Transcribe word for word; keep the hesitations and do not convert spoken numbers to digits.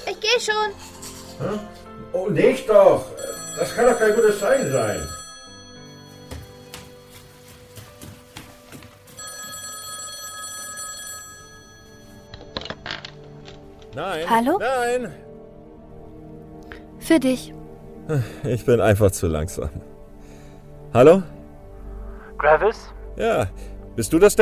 Ich gehe schon. Hm? Oh, nicht doch. Das kann doch kein gutes Zeichen sein. Nein. Hallo? Nein. Für dich. Ich bin einfach zu langsam. Hallo? Gravis? Ja, bist du das